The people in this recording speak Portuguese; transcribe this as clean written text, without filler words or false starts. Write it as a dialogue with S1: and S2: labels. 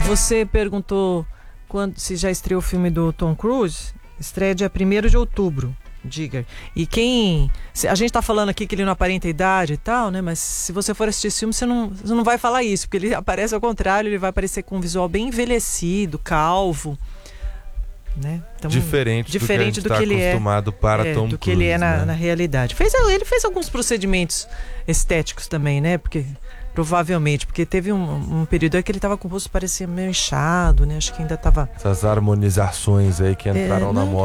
S1: Você perguntou se já estreou o filme do Tom Cruise. Estreia dia 1º de outubro, diga. E a gente tá falando aqui que ele não aparenta idade e tal, né? Mas se você for assistir esse filme, você não vai falar isso, porque ele aparece ao contrário, ele vai aparecer com um visual bem envelhecido, calvo, né? Então, diferente do que ele é
S2: acostumado para Tom Cruise,
S1: do que ele é na realidade. Ele fez alguns procedimentos estéticos também, né? Provavelmente, porque teve um período aí que ele tava com o rosto parecia meio inchado, né? Acho que ainda tava...
S2: Essas harmonizações aí que entraram na moda